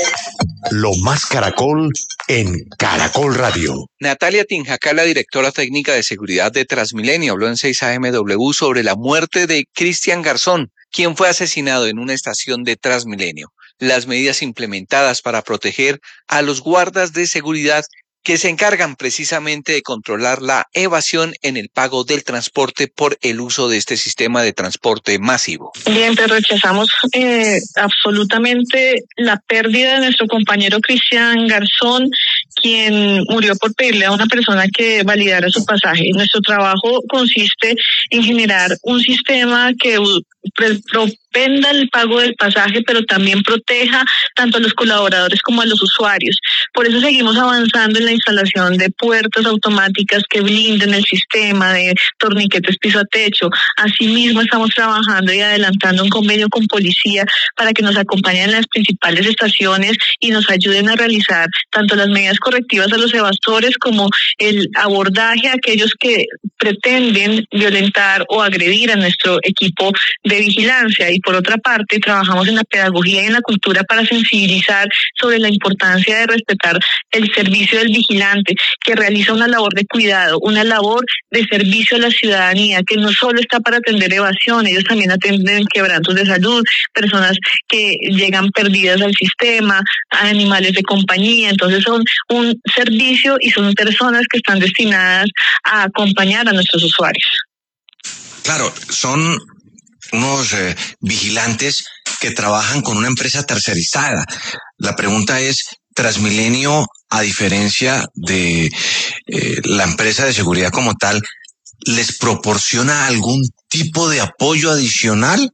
Lo más Caracol en Caracol Radio. Natalia Tinjacá, la directora técnica de seguridad de Transmilenio, habló en 6am sobre la muerte de Cristian Garzón, quien fue asesinado en una estación de Transmilenio. Las medidas implementadas para proteger a los guardas de seguridad que se encargan precisamente de controlar la evasión en el pago del transporte por el uso de este sistema de transporte masivo. Bien, pues rechazamos absolutamente la pérdida de nuestro compañero Cristian Garzón, quien murió por pedirle a una persona que validara su pasaje. Nuestro trabajo consiste en generar un sistema que propenda el pago del pasaje, pero también proteja tanto a los colaboradores como a los usuarios. Por eso seguimos avanzando en la instalación de puertas automáticas que blinden el sistema, de torniquetes piso a techo. Asimismo, estamos trabajando y adelantando un convenio con policía para que nos acompañen en las principales estaciones y nos ayuden a realizar tanto las medidas correctivas a los evasores como el abordaje a aquellos que pretenden violentar o agredir a nuestro equipo de vigilancia. Y por otra parte, trabajamos en la pedagogía y en la cultura para sensibilizar sobre la importancia de respetar el servicio del vigilante, que realiza una labor de cuidado, una labor de servicio a la ciudadanía, que no solo está para atender evasión, ellos también atienden quebrantos de salud, personas que llegan perdidas al sistema, animales de compañía. Entonces son un servicio y son personas que están destinadas a acompañar a nuestros usuarios. Claro, son unos vigilantes que trabajan con una empresa tercerizada. La pregunta es, Transmilenio, a diferencia de la empresa de seguridad como tal, ¿les proporciona algún tipo de apoyo adicional?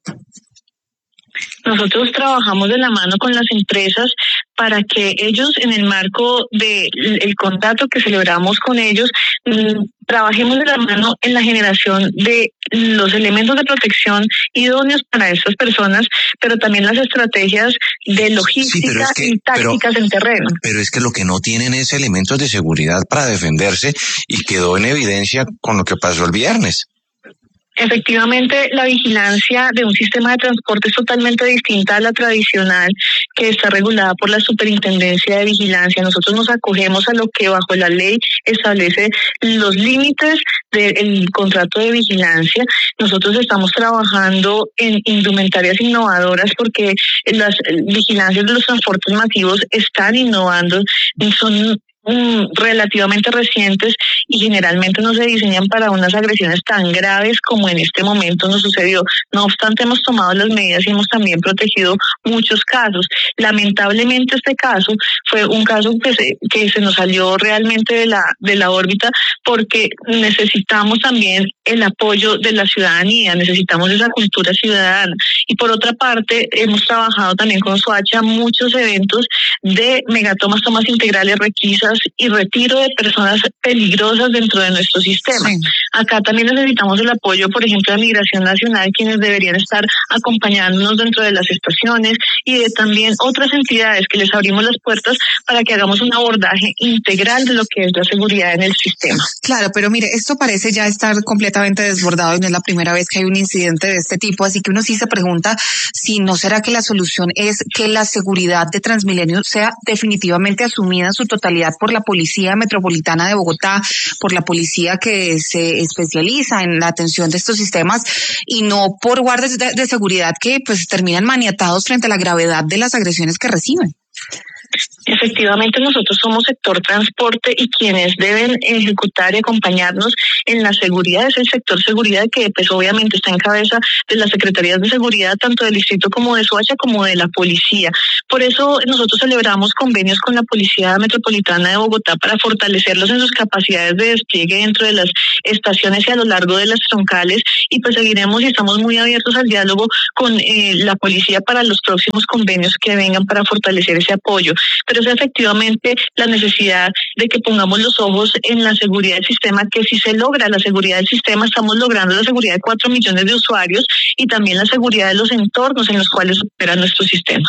Nosotros trabajamos de la mano con las empresas para que ellos, en el marco del contrato que celebramos con ellos, trabajemos de la mano en la generación de los elementos de protección idóneos para estas personas, pero también las estrategias de logística y tácticas en terreno. Pero es que lo que no tienen es elementos de seguridad para defenderse, y quedó en evidencia con lo que pasó el viernes. Efectivamente, la vigilancia de un sistema de transporte es totalmente distinta a la tradicional, que está regulada por la Superintendencia de Vigilancia. Nosotros nos acogemos a lo que bajo la ley establece los límites del contrato de vigilancia. Nosotros estamos trabajando en indumentarias innovadoras porque las vigilancias de los transportes masivos están innovando, son relativamente recientes y generalmente no se diseñan para unas agresiones tan graves como en este momento nos sucedió. No obstante, hemos tomado las medidas y hemos también protegido muchos casos. Lamentablemente este caso fue un caso que se nos salió realmente de la órbita, porque necesitamos también el apoyo de la ciudadanía, necesitamos esa cultura ciudadana. Y por otra parte, hemos trabajado también con Soacha muchos eventos de megatomas, tomas integrales, requisas y retiro de personas peligrosas dentro de nuestro sistema. Sí. Acá también necesitamos el apoyo, por ejemplo, de Migración Nacional, quienes deberían estar acompañándonos dentro de las estaciones, y de también otras entidades que les abrimos las puertas para que hagamos un abordaje integral de lo que es la seguridad en el sistema. Claro, pero mire, esto parece ya estar completamente desbordado y no es la primera vez que hay un incidente de este tipo, así que uno sí se pregunta si no será que la solución es que la seguridad de Transmilenio sea definitivamente asumida en su totalidad por la Policía Metropolitana de Bogotá, por la policía que se especializa en la atención de estos sistemas, y no por guardias de seguridad que pues terminan maniatados frente a la gravedad de las agresiones que reciben. Efectivamente, nosotros somos sector transporte y quienes deben ejecutar y acompañarnos en la seguridad es el sector seguridad, que pues obviamente está en cabeza de las secretarías de seguridad tanto del distrito como de Soacha como de la policía. Por eso nosotros celebramos convenios con la Policía Metropolitana de Bogotá para fortalecerlos en sus capacidades de despliegue dentro de las estaciones y a lo largo de las troncales, y pues seguiremos y estamos muy abiertos al diálogo con la policía para los próximos convenios que vengan para fortalecer ese apoyo. Pero es efectivamente la necesidad de que pongamos los ojos en la seguridad del sistema, que si se logra la seguridad del sistema, estamos logrando la seguridad de 4 millones de usuarios y también la seguridad de los entornos en los cuales opera nuestro sistema.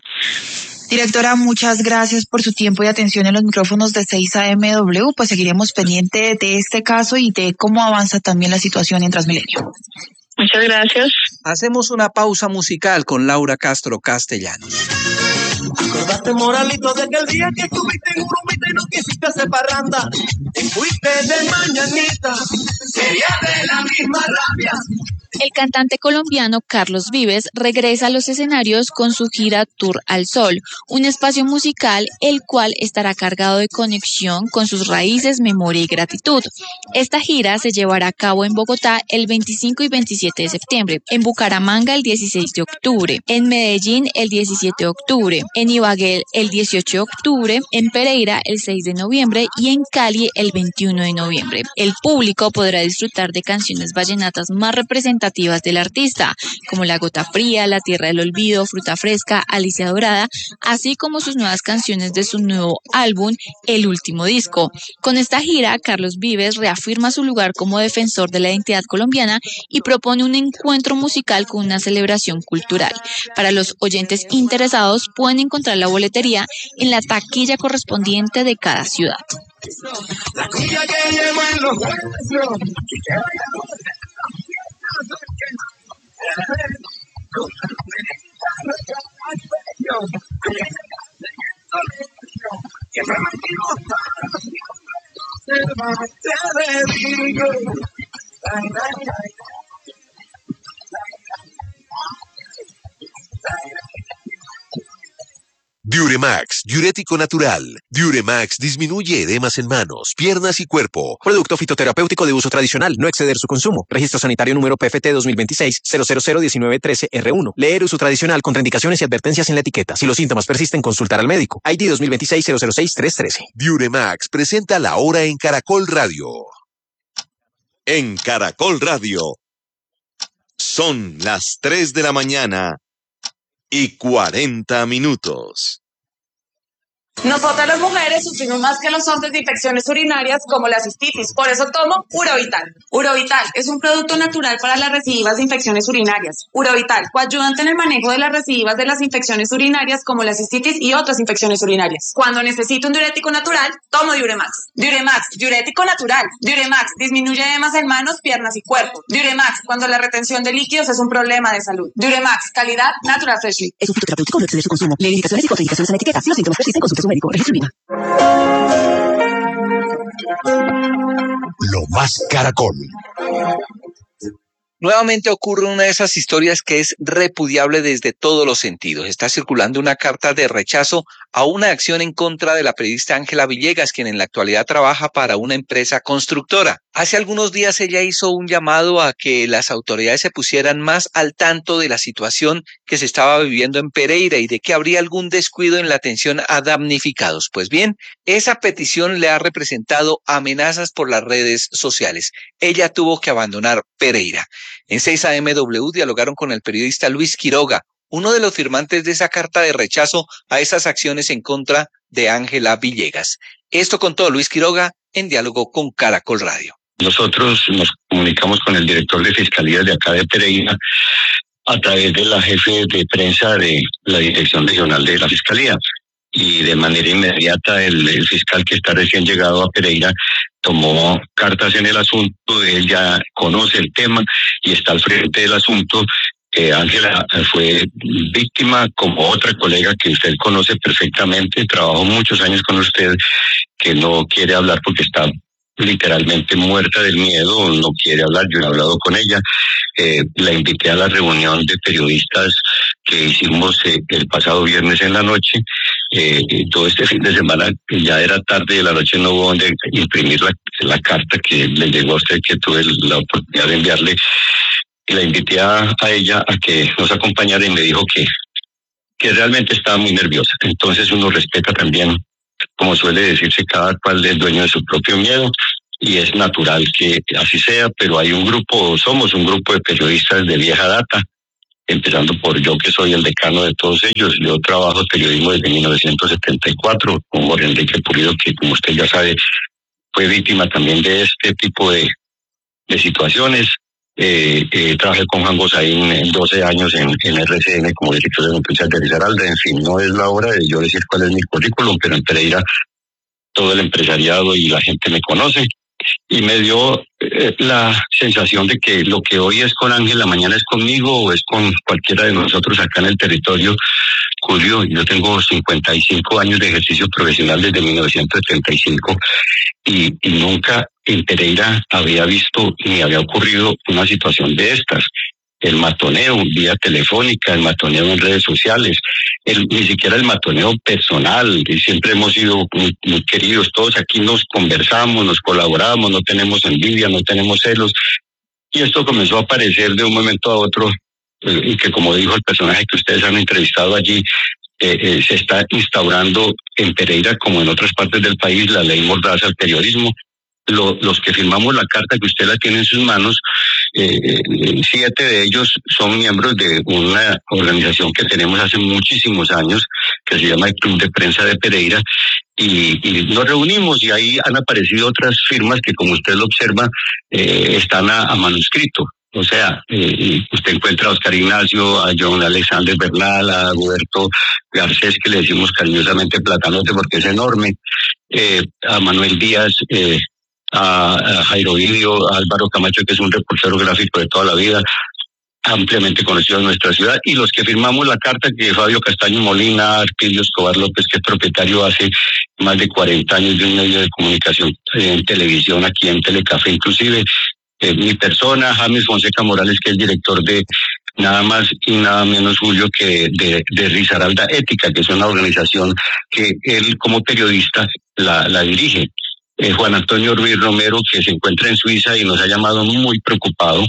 Directora, muchas gracias por su tiempo y atención en los micrófonos de 6am. Pues seguiremos pendiente de este caso y de cómo avanza también la situación en Transmilenio. Muchas gracias. Hacemos una pausa musical con Laura Castro Castellanos. Acordaste, moralito, de aquel día que estuviste en Urumita y no quisiste hacer parranda. Te fuiste de mañanita, sería de la misma rabia. El cantante colombiano Carlos Vives regresa a los escenarios con su gira Tour al Sol, un espacio musical el cual estará cargado de conexión con sus raíces, memoria y gratitud. Esta gira se llevará a cabo en Bogotá el 25 y 27 de septiembre, en Bucaramanga el 16 de octubre, en Medellín el 17 de octubre, en Ibagué el 18 de octubre, en Pereira el 6 de noviembre y en Cali el 21 de noviembre. El público podrá disfrutar de canciones vallenatas más representativas del artista, como La Gota Fría, La Tierra del Olvido, Fruta Fresca, Alicia Dorada, así como sus nuevas canciones de su nuevo álbum, El Último Disco. Con esta gira, Carlos Vives reafirma su lugar como defensor de la identidad colombiana y propone un encuentro musical con una celebración cultural. Para los oyentes interesados, pueden encontrar la boletería en la taquilla correspondiente de cada ciudad. La cuya que llevo en los huesos. Diuremax, diurético natural. Diuremax disminuye edemas en manos, piernas y cuerpo. Producto fitoterapéutico de uso tradicional, no exceder su consumo. Registro sanitario número PFT 2026-0001913-R1. Leer uso tradicional, contraindicaciones y advertencias en la etiqueta. Si los síntomas persisten, consultar al médico. ID 2026-006-313. Diuremax presenta La Hora en Caracol Radio. En Caracol Radio. Son las 3 de la mañana y 40 minutos. Nosotras las mujeres sufrimos más que los hombres de infecciones urinarias como la cistitis, por eso tomo Urovital. Urovital es un producto natural para las recidivas de infecciones urinarias. Urovital, coayudante en el manejo de las recidivas de las infecciones urinarias como la cistitis y otras infecciones urinarias. Cuando necesito un diurético natural, tomo Diuremax. Diuremax, diurético natural. Diuremax, disminuye edemas en manos, piernas y cuerpo. Diuremax, cuando la retención de líquidos es un problema de salud. Diuremax, calidad Natural Freshly. Es un fitoterapéutico, no exceder su consumo. Lee indicaciones y contraindicaciones en la etiqueta. Si los síntomas persisten, consulte a su médico. Registro. Lo más Caracol. Nuevamente ocurre una de esas historias que es repudiable desde todos los sentidos. Está circulando una carta de rechazo a una acción en contra de la periodista Ángela Villegas, quien en la actualidad trabaja para una empresa constructora. Hace algunos días ella hizo un llamado a que las autoridades se pusieran más al tanto de la situación que se estaba viviendo en Pereira y de que habría algún descuido en la atención a damnificados. Pues bien, esa petición le ha representado amenazas por las redes sociales. Ella tuvo que abandonar Pereira. En 6am dialogaron con el periodista Luis Quiroga, uno de los firmantes de esa carta de rechazo a esas acciones en contra de Ángela Villegas. Esto contó Luis Quiroga en diálogo con Caracol Radio. Nosotros nos comunicamos con el director de Fiscalía de acá de Pereira a través de la jefe de prensa de la Dirección Regional de la Fiscalía. Y de manera inmediata el fiscal que está recién llegado a Pereira tomó cartas en el asunto. Él ya conoce el tema y está al frente del asunto. Ángela fue víctima como otra colega que usted conoce perfectamente, trabajó muchos años con usted, que no quiere hablar porque está literalmente muerta del miedo, no quiere hablar. Yo he hablado con ella, la invité a la reunión de periodistas que hicimos el pasado viernes en la noche. Todo este fin de semana, ya era tarde de la noche, no hubo donde imprimir la carta que le llegó a usted, que tuve la oportunidad de enviarle. Y la invité a ella a que nos acompañara y me dijo que realmente estaba muy nerviosa. Entonces uno respeta también, como suele decirse, cada cual es dueño de su propio miedo y es natural que así sea, pero somos un grupo de periodistas de vieja data, empezando por yo, que soy el decano de todos ellos. Yo trabajo periodismo desde 1974 con Jorge Enrique Pulido, que como usted ya sabe fue víctima también de este tipo de situaciones. Trabajé con Juan Gosaín en 12 años en RCN como director de noticias de Risaralda. En fin, no es la hora de yo decir cuál es mi currículum, pero en Pereira todo el empresariado y la gente me conoce. y me dio la sensación de que lo que hoy es con Ángela, mañana es conmigo o es con cualquiera de nosotros acá en el territorio. Julio, yo tengo 55 años de ejercicio profesional desde 1975 y nunca en Pereira había visto ni había ocurrido una situación de estas. El matoneo vía telefónica, el matoneo en redes sociales, ni siquiera el matoneo personal, y siempre hemos sido muy queridos, todos aquí nos conversamos, nos colaboramos, no tenemos envidia, no tenemos celos, y esto comenzó a aparecer de un momento a otro, y que como dijo el personaje que ustedes han entrevistado allí, se está instaurando en Pereira como en otras partes del país la ley mordaza al periodismo. Los que firmamos la carta que usted la tiene en sus manos, 7 de ellos son miembros de una organización que tenemos hace muchísimos años, que se llama el Club de Prensa de Pereira, y nos reunimos y ahí han aparecido otras firmas que, como usted lo observa, están a manuscrito. O sea, usted encuentra a Oscar Ignacio, a John Alexander Bernal, a Roberto Garcés, que le decimos cariñosamente Platanote porque es enorme, a Manuel Díaz, a Jairo Vidio, a Álvaro Camacho, que es un reportero gráfico de toda la vida, ampliamente conocido en nuestra ciudad, y los que firmamos la carta, que Fabio Castaño Molina, Artilio Escobar López, que es propietario hace más de 40 años de un medio de comunicación en televisión, aquí en Telecafé, inclusive mi persona, James Fonseca Morales, que es director de nada más y nada menos, Julio, que de Risaralda Ética, que es una organización que él como periodista la dirige. Juan Antonio Ruiz Romero, que se encuentra en Suiza y nos ha llamado muy preocupado.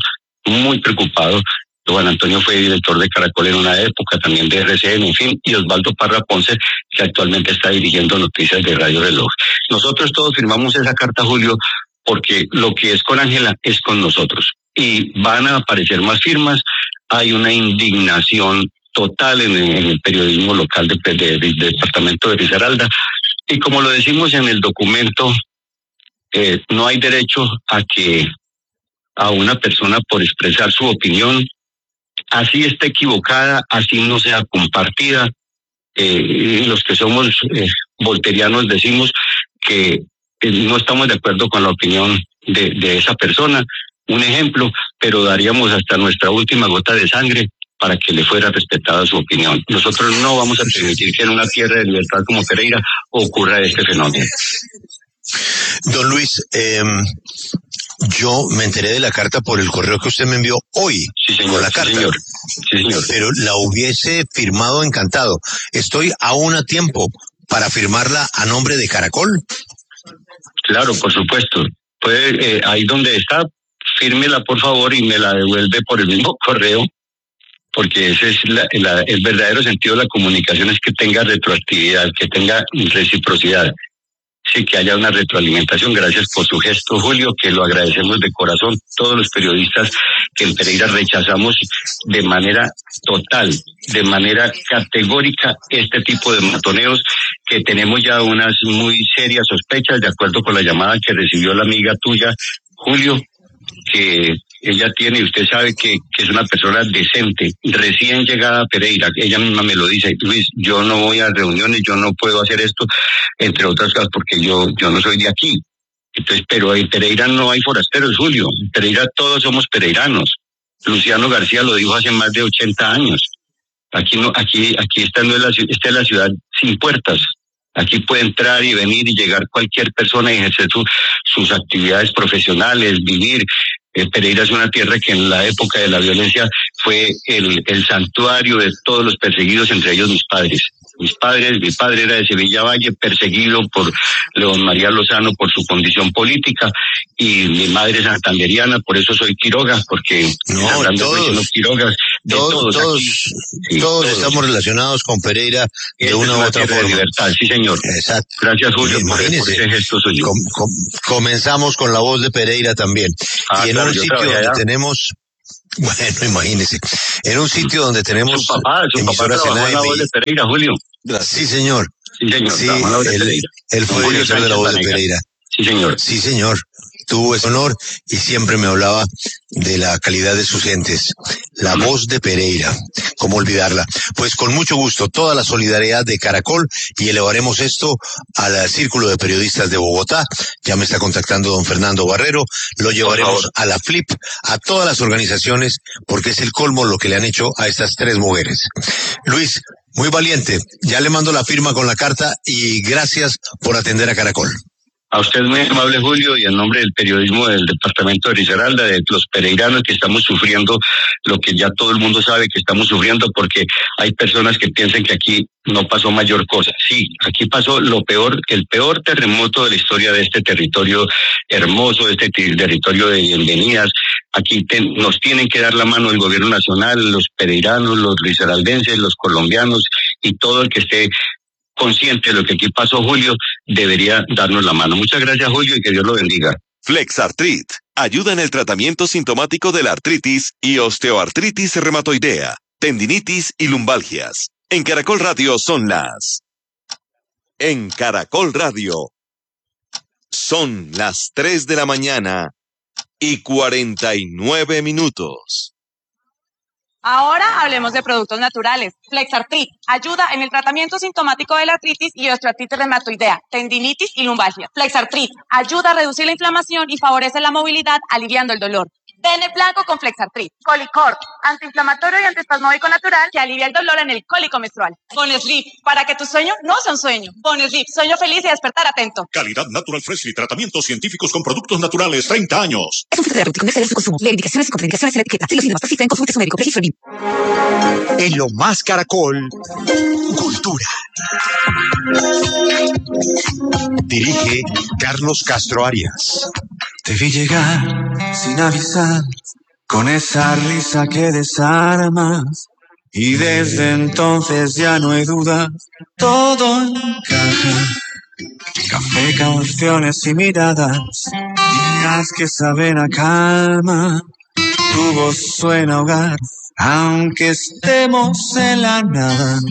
Juan Antonio fue director de Caracol en una época, también de RCN, en fin, y Osvaldo Parra Ponce, que actualmente está dirigiendo Noticias de Radio Reloj. Nosotros todos firmamos esa carta, Julio, porque lo que es con Ángela es con nosotros. Y van a aparecer más firmas. Hay una indignación total en el periodismo local del departamento de Risaralda. Y como lo decimos en el documento, no hay derecho a que a una persona por expresar su opinión, así esté equivocada, así no sea compartida. Los que somos volterianos decimos que no estamos de acuerdo con la opinión de esa persona, un ejemplo, pero daríamos hasta nuestra última gota de sangre para que le fuera respetada su opinión. Nosotros no vamos a permitir que en una tierra de libertad como Pereira ocurra este fenómeno. Don Luis, yo me enteré de la carta por el correo que usted me envió hoy. Sí, señor. Con la carta. Sí, señor. Pero la hubiese firmado encantado. Estoy aún a tiempo para firmarla a nombre de Caracol. Claro, por supuesto. Puede, ahí donde está, fírmela por favor y me la devuelve por el mismo correo, porque ese es el verdadero sentido de la comunicación, es que tenga retroactividad, que tenga reciprocidad. Sí, que haya una retroalimentación. Gracias por su gesto, Julio, que lo agradecemos de corazón. Todos los periodistas que en Pereira rechazamos de manera total, de manera categórica este tipo de matoneos, que tenemos ya unas muy serias sospechas, de acuerdo con la llamada que recibió la amiga tuya, Julio, que ella tiene, y usted sabe que es una persona decente, recién llegada a Pereira. Ella misma me lo dice: Luis, yo no voy a reuniones, yo no puedo hacer esto, entre otras cosas porque yo no soy de aquí. Entonces, pero en Pereira no hay forasteros, Julio. En Pereira todos somos pereiranos. Luciano García lo dijo hace más de 80 años. Aquí no, aquí esta es la ciudad sin puertas. Aquí puede entrar y venir y llegar cualquier persona y ejercer sus actividades profesionales, vivir. Pereira es una tierra que en la época de la violencia fue el santuario de todos los perseguidos, entre ellos mis padres. Mi padre era de Sevilla Valle, perseguido por León María Lozano por su condición política, y mi madre es santanderiana, por eso soy Quiroga, porque todos estamos relacionados con Pereira de una u otra forma. Libertad, sí, señor. Exacto. Gracias, Julio, por ese gesto suyo. Comenzamos con la voz de Pereira también. Y en un sitio donde tenemos... Bueno, imagínese. En un sitio donde tenemos... Su papá trabajó en la voz de Pereira, Julio. Sí, señor. Sí, señor. Sí, él fue director de la voz de Pereira. Sí, señor. Sí, señor. tuvo ese honor y siempre me hablaba de la calidad de sus gentes. La voz de Pereira, ¿cómo olvidarla? Pues con mucho gusto, toda la solidaridad de Caracol, y elevaremos esto al Círculo de Periodistas de Bogotá. Ya me está contactando don Fernando Barrero, lo llevaremos a la FLIP, a todas las organizaciones, porque es el colmo lo que le han hecho a estas tres mujeres. Luis, muy valiente, ya le mando la firma con la carta y gracias por atender a Caracol. A usted muy amable, Julio, y en nombre del periodismo del departamento de Risaralda, de los pereiranos que estamos sufriendo lo que ya todo el mundo sabe que estamos sufriendo, porque hay personas que piensan que aquí no pasó mayor cosa. Sí, aquí pasó lo peor, el peor terremoto de la historia de este territorio hermoso, de este territorio de bienvenidas. Aquí nos tienen que dar la mano el gobierno nacional, los pereiranos, los risaraldenses, los colombianos y todo el que esté consciente de lo que aquí pasó, Julio, debería darnos la mano. Muchas gracias, Julio, y que Dios lo bendiga. Flexartrit ayuda en el tratamiento sintomático de la artritis y osteoartritis reumatoidea, tendinitis y lumbalgias. En Caracol Radio son las... En Caracol Radio son las 3 de la mañana y 49 minutos. Ahora hablemos de productos naturales. Flexartrit ayuda en el tratamiento sintomático de la artritis y osteoartritis reumatoidea, tendinitis y lumbalgia. Flexartrit ayuda a reducir la inflamación y favorece la movilidad, aliviando el dolor. Bene Blanco con Flexartrit. Colicorp, antiinflamatorio y antiespasmódico natural que alivia el dolor en el cólico menstrual. Bonesleep, para que tu sueño no sea un sueño. Bonesleep, sueño feliz y despertar atento. Calidad Natural Freshly, tratamientos científicos con productos naturales, 30 años. Es un fruto de la con su consumo. Lee indicaciones y contraindicaciones en la etiqueta. Si los síntomas persisten, consulte a su médico. Registro BIM. En lo más Caracol, Cultura. Dirige Carlos Castro Arias. Te vi llegar sin avisar, con esa risa que desarmas, y desde entonces ya no hay duda, todo encaja. Café, canciones y miradas, días que saben a calma, tu voz suena a hogar, aunque estemos en la nada.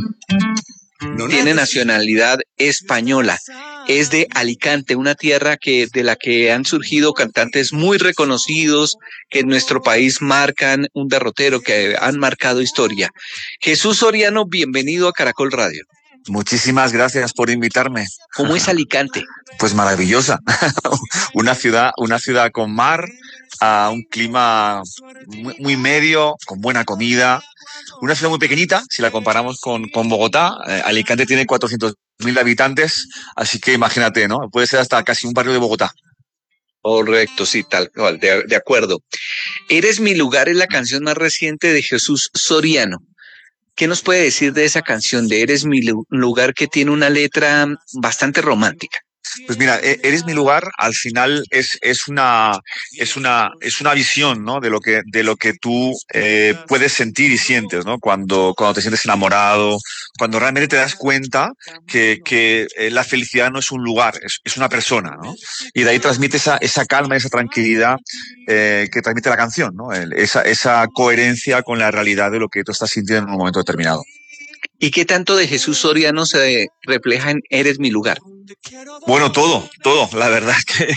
Tiene nacionalidad española, es de Alicante, una tierra de la que han surgido cantantes muy reconocidos que en nuestro país marcan un derrotero, que han marcado historia. Jesús Soriano, bienvenido a Caracol Radio. Muchísimas gracias por invitarme. ¿Cómo es Alicante? Pues maravillosa, una ciudad con mar, a un clima muy medio, con buena comida. Una ciudad muy pequeñita, si la comparamos con Bogotá. Alicante tiene 400.000 habitantes, así que imagínate, ¿no? Puede ser hasta casi un barrio de Bogotá. Correcto, sí, tal cual, de acuerdo. Eres mi lugar es la canción más reciente de Jesús Soriano. ¿Qué nos puede decir de esa canción de Eres mi lugar, que tiene una letra bastante romántica? Pues mira, Eres mi lugar, al final es una visión, ¿no? de lo que tú puedes sentir y sientes, ¿no? Cuando te sientes enamorado, cuando realmente te das cuenta que la felicidad no es un lugar, es una persona, ¿no? Y de ahí transmite esa calma, esa tranquilidad que transmite la canción, ¿no? Esa coherencia con la realidad de lo que tú estás sintiendo en un momento determinado. ¿Y qué tanto de Jesús Soriano se refleja en Eres mi lugar? Bueno, todo. La verdad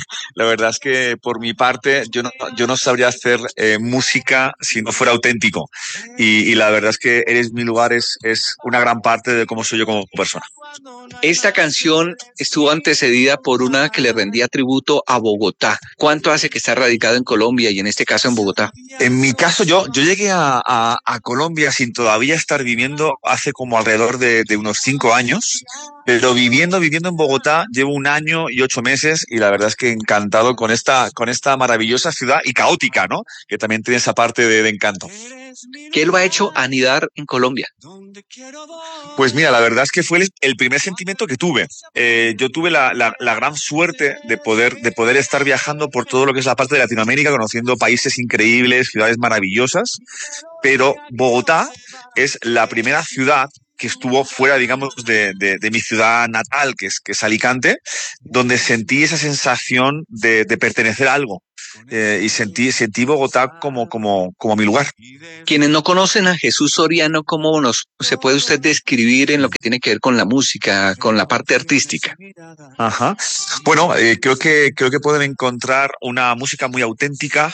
es que por mi parte yo no sabría hacer música si no fuera auténtico. Y la verdad es que Eres mi lugar es una gran parte de cómo soy yo como persona. Esta canción estuvo antecedida por una que le rendía tributo a Bogotá. ¿Cuánto hace que está radicado en Colombia y en este caso en Bogotá? En mi caso yo llegué a Colombia sin todavía estar viviendo hace como alrededor de unos 5 años. Pero viviendo en Bogotá llevo 1 año y 8 meses y la verdad es que encantado con esta maravillosa ciudad y caótica, ¿no? Que también tiene esa parte de encanto. ¿Qué lo ha hecho anidar en Colombia? Pues mira, la verdad es que fue el primer sentimiento que tuve. Yo tuve la gran suerte de poder estar viajando por todo lo que es la parte de Latinoamérica, conociendo países increíbles, ciudades maravillosas, pero Bogotá es la primera ciudad que estuvo fuera, digamos, de mi ciudad natal, que es Alicante, donde sentí esa sensación de pertenecer a algo. y sentí Bogotá como mi lugar. Quienes no conocen a Jesús Soriano, ¿cómo se puede usted describir en lo que tiene que ver con la música, con la parte artística? Ajá. Bueno, creo que pueden encontrar una música muy auténtica,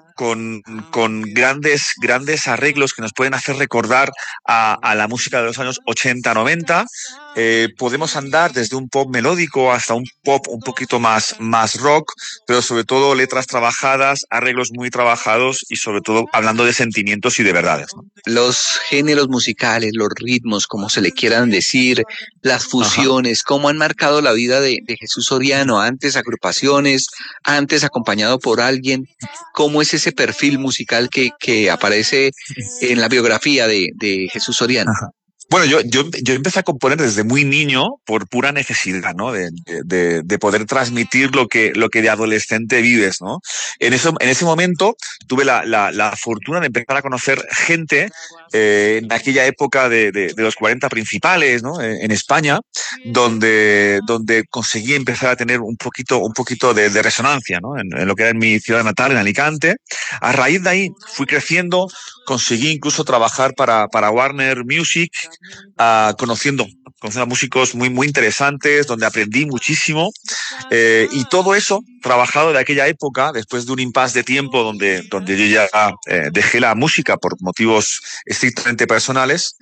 con grandes arreglos que nos pueden hacer recordar a la música de los años 80, 90. Podemos andar desde un pop melódico hasta un pop un poquito más rock, pero sobre todo letras trabajadas, arreglos muy trabajados y sobre todo hablando de sentimientos y de verdades, ¿no? Los géneros musicales, los ritmos, como se le quieran decir, las fusiones, cómo han marcado la vida de Jesús Soriano, antes agrupaciones, antes acompañado por alguien, cómo es ese perfil musical que aparece en la biografía de Jesús Soriano. Ajá. Bueno, yo empecé a componer desde muy niño por pura necesidad, ¿no? De poder transmitir lo que de adolescente vives, ¿no? En ese momento tuve la fortuna de empezar a conocer gente en aquella época de los 40 principales, ¿no? En España, donde conseguí empezar a tener un poquito de resonancia, ¿no? En lo que era en mi ciudad natal, en Alicante. A raíz de ahí fui creciendo, conseguí incluso trabajar para Warner Music, conociendo a músicos muy interesantes, donde aprendí muchísimo, y todo eso trabajado de aquella época, después de un impasse de tiempo donde yo ya dejé la música por motivos estrictamente personales,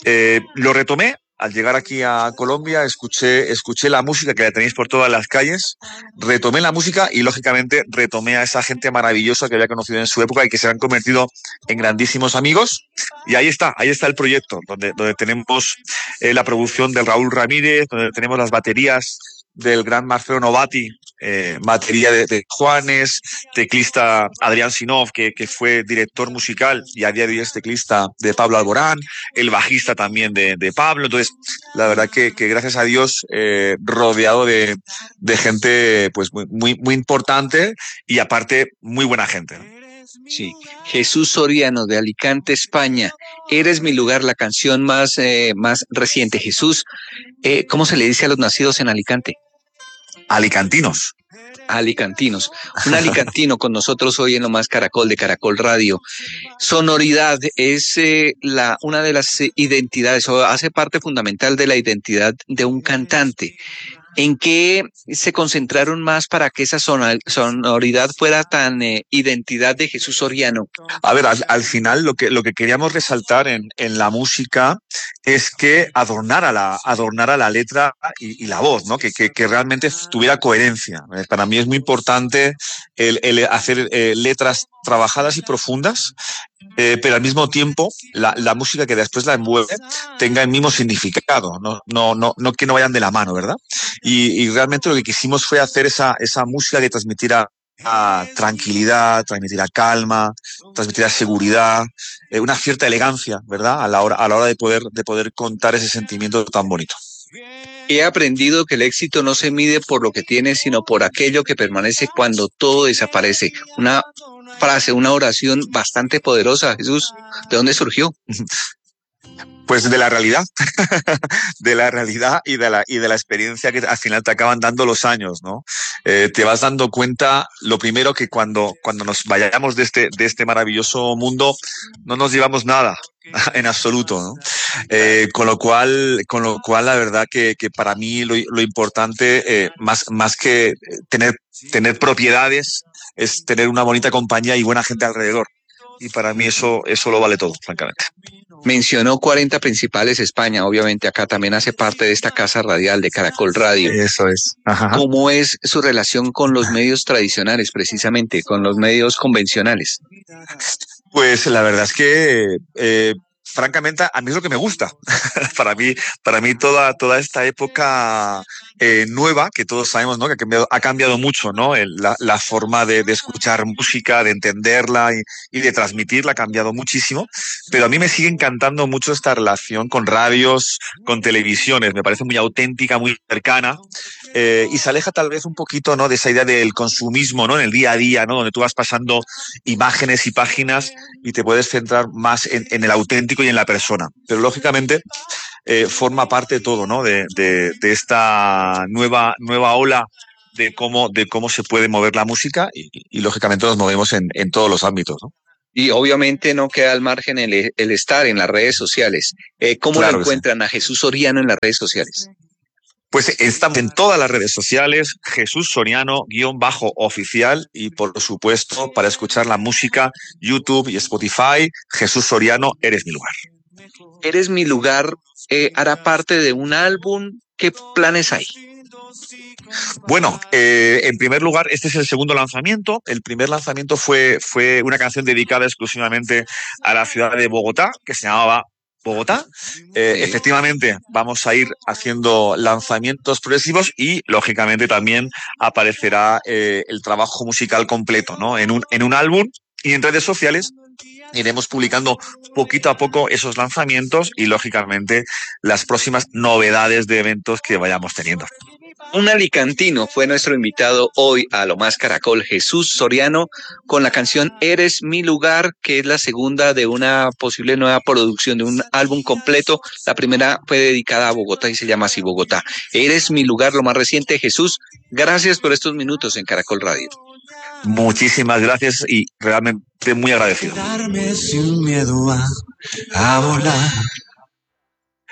lo retomé. Al llegar aquí a Colombia, escuché la música que la tenéis por todas las calles, retomé la música y, lógicamente, retomé a esa gente maravillosa que había conocido en su época y que se han convertido en grandísimos amigos. Y ahí está el proyecto, donde tenemos la producción del Raúl Ramírez, donde tenemos las baterías del gran Marcelo Novati, batería de Juanes, teclista Adrián Sinov, que fue director musical y a día de hoy es teclista de Pablo Alborán, el bajista también de Pablo. Entonces, la verdad que gracias a Dios, rodeado de gente pues muy importante y aparte muy buena gente, ¿no? Sí, Jesús Soriano de Alicante, España. Eres mi lugar, la canción más reciente. Jesús, ¿cómo se le dice a los nacidos en Alicante? Alicantinos. Alicantinos. Un alicantino con nosotros hoy en Lo Más Caracol de Caracol Radio. Sonoridad es una de las identidades, o hace parte fundamental de la identidad de un cantante. ¿En qué se concentraron más para que esa sonoridad fuera tan identidad de Jesús Soriano? A ver, al final lo que queríamos resaltar en la música es que adornara la letra y la voz, ¿no? Que realmente tuviera coherencia. Para mí es muy importante el hacer letras trabajadas y profundas, pero al mismo tiempo la música que después la envuelve tenga el mismo significado, no que no vayan de la mano, ¿verdad? Y realmente lo que quisimos fue hacer esa música que transmitiera tranquilidad, transmitiera calma, transmitiera seguridad, una cierta elegancia, ¿verdad? A la hora de poder contar ese sentimiento tan bonito. He aprendido que el éxito no se mide por lo que tienes, sino por aquello que permanece cuando todo desaparece. Una frase, una oración bastante poderosa. Jesús, ¿de dónde surgió? Pues de la realidad, de la realidad y de la experiencia que al final te acaban dando los años, ¿no? Te vas dando cuenta, lo primero, que cuando nos vayamos de este maravilloso mundo, no nos llevamos nada, en absoluto, ¿no? Con lo cual, la verdad que para mí lo importante, más que tener propiedades, es tener una bonita compañía y buena gente alrededor. Y para mí eso lo vale todo, francamente. Mencionó 40 principales España, obviamente acá también hace parte de esta casa radial de Caracol Radio. Eso es. Ajá. ¿Cómo es su relación con los medios tradicionales, precisamente, con los medios convencionales? Pues la verdad es que francamente, a mí es lo que me gusta. Para mí toda esta época nueva, que todos sabemos, ¿no? Que ha cambiado mucho, ¿no? La forma de escuchar música, de entenderla y de transmitirla ha cambiado muchísimo. Pero a mí me sigue encantando mucho esta relación con radios, con televisiones. Me parece muy auténtica, muy cercana. Y se aleja tal vez un poquito, ¿no? De esa idea del consumismo, ¿no? En el día a día, ¿no? Donde tú vas pasando imágenes y páginas y te puedes centrar más en el auténtico y en la persona. Pero lógicamente forma parte de todo, ¿no? De esta nueva ola de cómo se puede mover la música y lógicamente nos movemos en todos los ámbitos, ¿no? Y obviamente no queda al margen el estar en las redes sociales. ¿Cómo Claro lo que sí. encuentran a Jesús Soriano en las redes sociales? Pues estamos en todas las redes sociales, Jesús Soriano _oficial, y por supuesto, para escuchar la música, YouTube y Spotify, Jesús Soriano, Eres mi lugar. Eres mi lugar, hará parte de un álbum. ¿Qué planes hay? Bueno, en primer lugar, este es el segundo lanzamiento. El primer lanzamiento fue una canción dedicada exclusivamente a la ciudad de Bogotá, que se llamaba Bogotá. Efectivamente, vamos a ir haciendo lanzamientos progresivos y, lógicamente, también aparecerá el trabajo musical completo, ¿no? En un álbum y en redes sociales. Iremos publicando poquito a poco esos lanzamientos y, lógicamente, las próximas novedades de eventos que vayamos teniendo. Un alicantino fue nuestro invitado hoy a Lo Más Caracol, Jesús Soriano, con la canción Eres mi lugar, que es la segunda de una posible nueva producción de un álbum completo. La primera fue dedicada a Bogotá y se llama así Bogotá. Eres mi lugar, lo más reciente. Jesús, gracias por estos minutos en Caracol Radio. Muchísimas gracias y realmente muy agradecido. Darme sin miedo a volar.